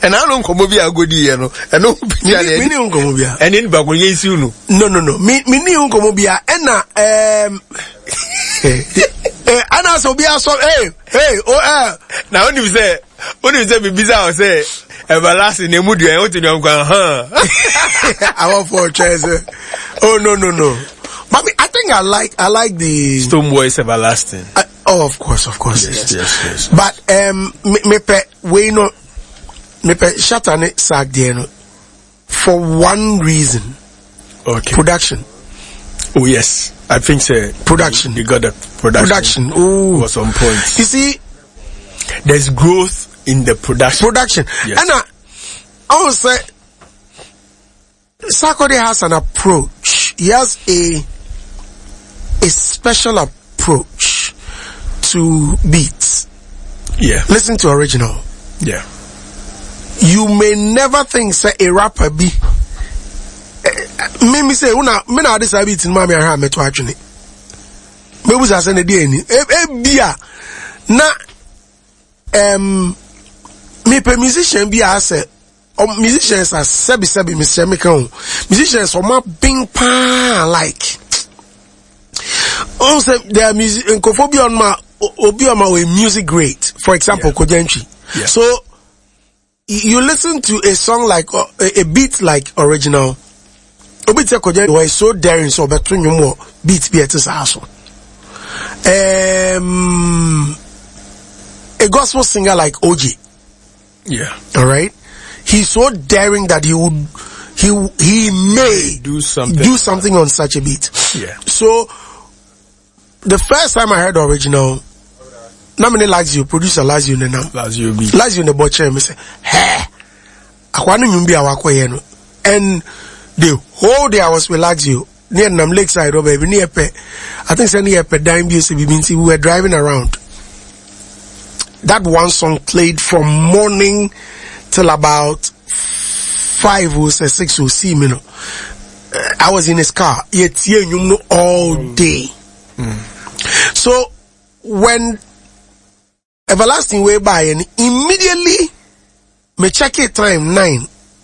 And I don't come over here go there no. And no me don't come over here. And in back when you see no. No. Me don't come over here. And Anna so be so now when you say be bizarre say everlasting the mood you want to know I want for chairs. Oh no. But I think I like the Stone Boys Everlasting. Of course. Yes. But me Shatane sag there for one reason. Okay. Production. Oh yes, I think so. Production. You got the production. Oh, was on point. You see, there's growth in the production. Yes. And I would say Sarkodie has an approach. He has a special approach to beats. Yeah. Listen to original. Yeah. You may never think say a rapper be me say una me na this beat in mama ha me to atwene. Me bu say na dey ni e bia na me pe musician bi a say musicians are sebi Mr. Mekan. Musicians are more bing pan like also their music and kophobia on my a music great. For example, Kojentry. Yeah. So you listen to a song like a beat like original. Obita Kojentry was so daring, so between you more beat be at his house. A gospel singer like OJ. Yeah. All right. He's so daring that he may do something on such a beat. Yeah. So the first time I heard the original, Namene Lazio, producer Lazio Lazio the butcher, me say, hey, akwanu nyumbi awako. And the whole day I was with Lazio, near Nam Lakeside, or baby, near Pe, I think it's near Pe Dime we were driving around. That one song played from morning till about 5 or 6 or 7 minutes. I was in his car, yet all day. So when Everlasting way by and immediately me check it time 9.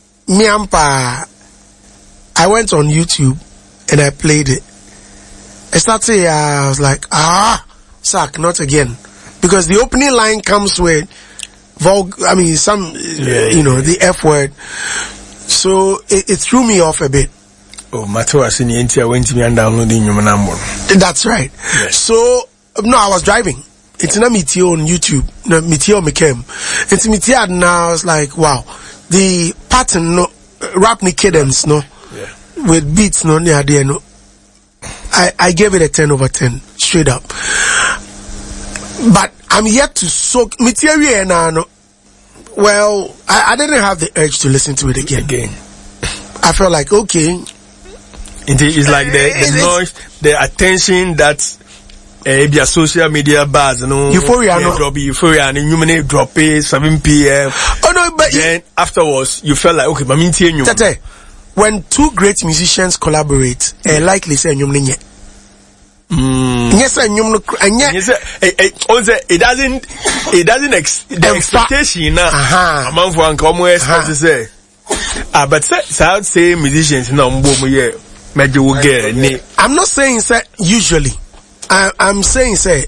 I went on YouTube and I played it. I started I was like, Sack, not again. Because the opening line comes with the F word. So it threw me off a bit. Oh, Matoa Sinientia went to me and downloading your number. That's right. Yes. So no, I was driving. It's not Mitio on YouTube. No, Mitio Mekem. It's Mitio now. I was like, wow, the pattern, no, rap me cadence, no, yeah, with beats, no, near there, no. I gave it a 10 over 10, straight up. But I'm yet to soak material now. No, well, I didn't have the urge to listen to it again. I felt like, okay. It's like the noise, the attention that your social media buzz, no euphoria, euphoria, and you drop it 7 p.m. Oh no, but then afterwards you felt like okay, but Tete, when two great musicians collaborate, likely say yes, it doesn't the expectation now. Among for uncommon expect to say. But say musicians no mbo I'm not saying say usually. I'm saying say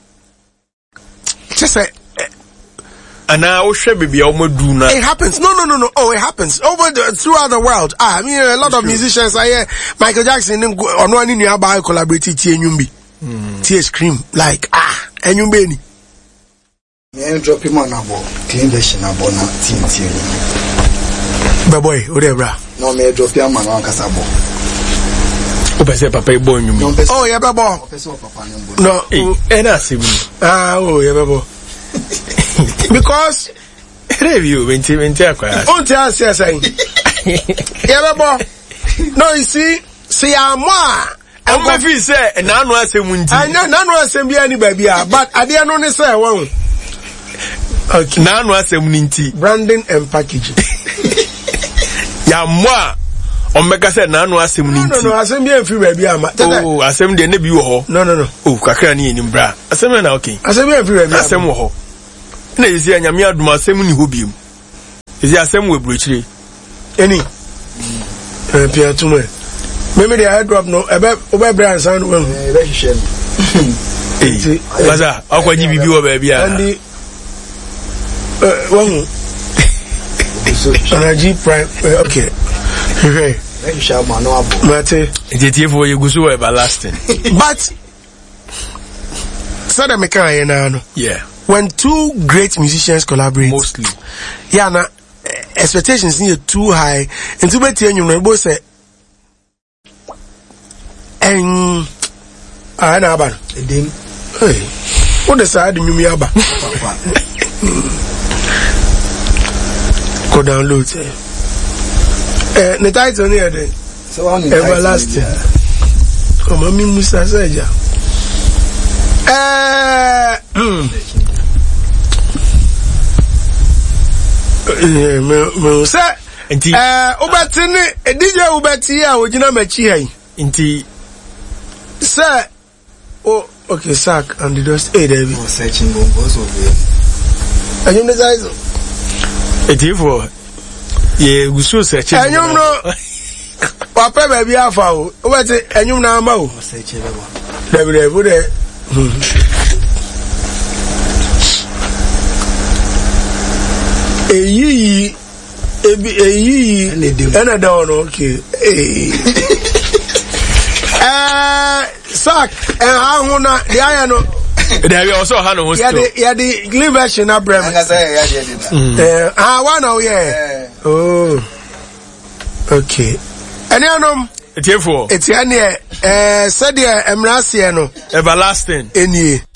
just say and now it happens. No. Oh, it happens throughout the world. I mean, a lot of musicians. I hear Michael Jackson on one in your bar collaborated T.Nyumbi. T scream like Enyumbi. Me drop him on about clean version about na T. Boy, whatever. No, me drop him on Kasabo. Papa boy, oh yeah, babo. No, and I see me. Oh yeah, babo. Because review when on tell saying yeah, babo. No, you see moi. I'm going to say and I know I say any baby, but I didn't know say one. Okay, now I say branding and packaging. Yeah, moi. Omega said na no asem ni nti. No, asem bi enfi ba bi ama. Oh, asem de na bi wo ho. No. Oh, kakra na enim bra. Asem na okay. Asem bi enfi ba bi. Asem wo ho. Na yesi anyame adum asem ni ho biem. Is there same way brochure? Any? Pierre to me. Maybe the airdrop no. About brand sound well. Hey, Baza, how can you be your baby? And the one. Energy prime. Okay. Okay. Mate. It's for you go so everlasting. But so that make yeah. When two great musicians collaborate, mostly, yeah, na expectations are too high. And to be telling you, both say, and I know about it. Hey, what the side you me about? Go download it. The title here then. So on everlasting. Come on, me Musa Saja. Me say. Inti. Ubatini. DJ Ubati ya ojina mechi hai. Inti. Sir. Oh, okay, sack and the dust. Hey, David. Searching bombos over. And you know Inti for. Yeah, we so searching. And you know. Papa baby afa o. Ubati enyum na ama o. Searching lewa. David. Eyi ena down okay. Sack how na the iron no. There we also had no still. Yeah, the glue version na brem. One oh yeah. Oh. Okay. Any anom it's here for. it's any said emrasie no. Everlasting. Any